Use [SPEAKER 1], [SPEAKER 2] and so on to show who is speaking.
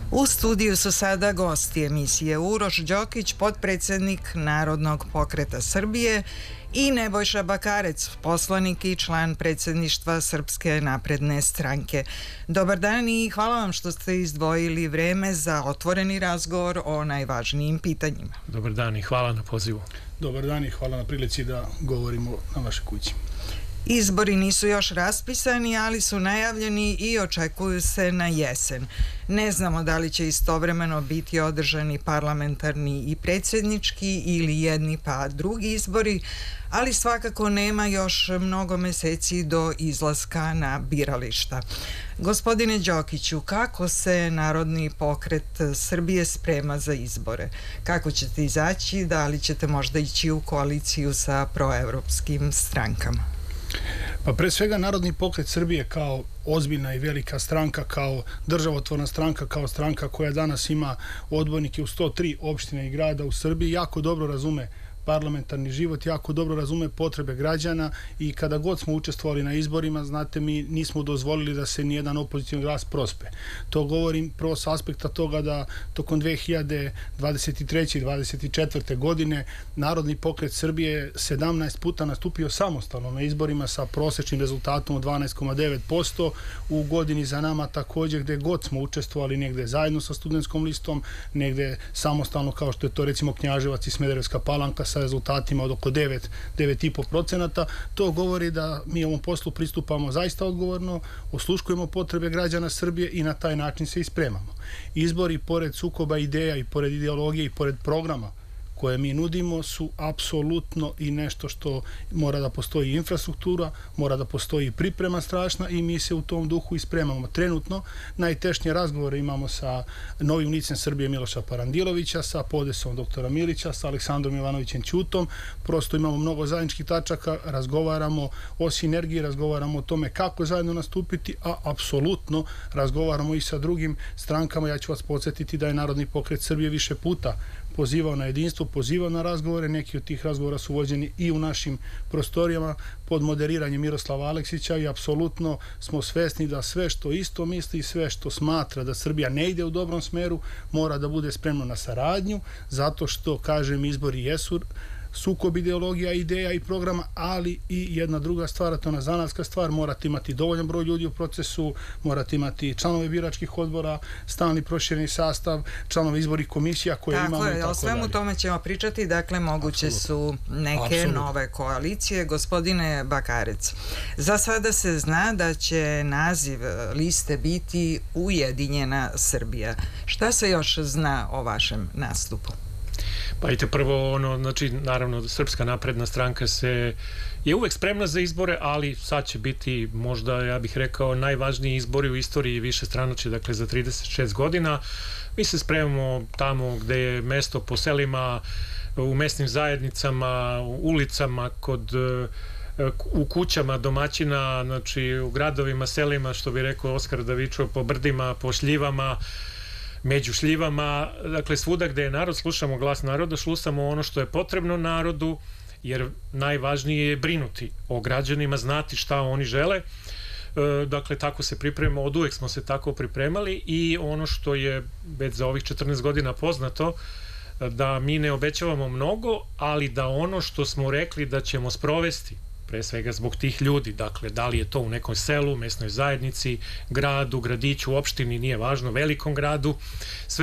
[SPEAKER 1] U studiju su sada gosti emisije Uroš Đokić, potpredsjednik Narodnog pokreta Srbije, i Nebojša Bakarec, poslanik i član predsjedništva Srpske napredne stranke. Dobar dan i hvala vam što ste izdvojili vreme za otvoreni razgovor o najvažnijim pitanjima.
[SPEAKER 2] Dobar dan i hvala na pozivu.
[SPEAKER 3] Dobar dan i hvala na prilici da govorimo na vašoj kući.
[SPEAKER 1] Izbori nisu još raspisani, ali su najavljeni i očekuju se na jesen. Ne znamo da li će istovremeno biti održani parlamentarni i predsjednički ili jedni pa drugi izbori, ali svakako nema još mnogo meseci do izlaska na birališta. Gospodine Đokiću, kako se Narodni pokret Srbije sprema za izbore? Kako ćete izaći? Da li ćete možda ići u koaliciju sa proevropskim strankama?
[SPEAKER 3] Pa pre svega Narodni pokret Srbije kao ozbiljna i velika stranka, kao državotvorna stranka, kao stranka koja danas ima odbornike u 103 opštine i grada u Srbiji, jako dobro razume parlamentarni život, jako dobro razume potrebe građana i kada god smo učestvovali na izborima, znate, mi nismo dozvolili da se nijedan opozicioni glas prospe. To govorim prvo s aspekta toga da tokom 2023. i 2024. godine Narodni pokret Srbije 17 puta nastupio samostalno na izborima sa prosečnim rezultatom od 12,9%. U godini za nama također gde god smo učestvovali, negde zajedno sa studentskom listom, negde samostalno kao što je to recimo Knjaževac i Smederevska Palanka sa rezultatima od oko 9,5%. To govori da mi ovom poslu pristupamo zaista odgovorno, osluškujemo potrebe građana Srbije i na taj način se ispremamo. Izbori, pored sukoba ideja i pored ideologije i pored programa koje mi nudimo, su apsolutno i nešto što mora da postoji infrastruktura, mora da postoji priprema strašna i mi se u tom duhu ispremamo. Trenutno najtešnije razgovore imamo sa novim licem Srbije Miloša Parandilovića, sa Podesom doktora Milića, sa Aleksandrom Ivanovićem Ćutom. Prosto imamo mnogo zajedničkih tačaka, razgovaramo o sinergiji, razgovaramo o tome kako zajedno nastupiti, a apsolutno razgovaramo i sa drugim strankama. Ja ću vas podsjetiti da je Narodni pokret Srbije više puta pozivao na jedinstvo, pozivao na razgovore. Neki od tih razgovora su vođeni i u našim prostorijama pod moderiranjem Miroslava Aleksića i apsolutno smo svesni da sve što isto misli, sve što smatra da Srbija ne ide u dobrom smeru, mora da bude spremno na saradnju, zato što, kažem, izbori jesu sukob ideologija, ideja i programa, ali i jedna druga stvar, a to je ona zanatska stvar, morate imati dovoljan broj ljudi u procesu, morate imati članove biračkih odbora, stalni prošireni sastav, članove izbornih komisija koje imamo i tako dalje.
[SPEAKER 1] O svemu tome ćemo pričati, dakle moguće su neke nove koalicije. Gospodine Bakarec, za sada se zna da će naziv liste biti Ujedinjena Srbija. Šta se još zna o vašem nastupu?
[SPEAKER 2] Pa idete prvo, znači, naravno, Srpska napredna stranka je uvek spremna za izbore, ali sad će biti, možda, ja bih rekao, najvažniji izbori u istoriji višestranačja, dakle, za 36 godina. Mi se spremamo tamo gde je mesto po selima, u mesnim zajednicama, u ulicama, u kućama domaćina, znači, u gradovima, selima, što bi rekao Oskar Davičo, po brdima, po šljivama, među šljivama, dakle svuda gde je narod, slušamo glas naroda, slušamo ono što je potrebno narodu, jer najvažnije je brinuti o građanima, znati šta oni žele. Dakle, tako se pripremamo, od uvek smo se tako pripremali i ono što je već za ovih 14 godina poznato, da mi ne obećavamo mnogo, ali da ono što smo rekli da ćemo sprovesti, pre svega zbog tih ljudi, dakle, da li je to u nekom selu, mesnoj zajednici, gradu, gradiću, opštini, nije važno, velikom gradu, sve